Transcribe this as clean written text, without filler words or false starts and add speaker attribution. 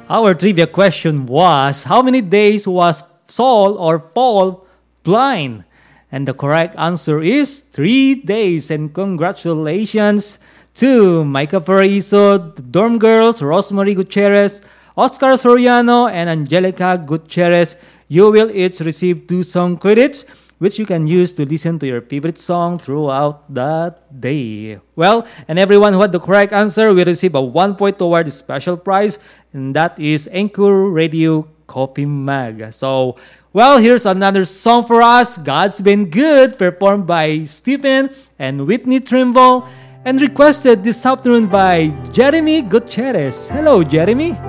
Speaker 1: Our trivia question was, how many days was Saul or Paul blind? And the correct answer is 3 days. And congratulations to Micah Paraiso, the dorm girls, Rosemary Gutierrez, Oscar Soriano, and Angelica Gutierrez. You will each receive 2 song credits, which you can use to listen to your favorite song throughout the day. Well, and everyone who had the correct answer will receive a 1 point toward the special prize, and that is Anchor Radio Coffee Mag. So, well, here's another song for us, God's Been Good, performed by Stephen and Whitney Trimble, and requested this afternoon by Jeremy Gutierrez. Hello, Jeremy.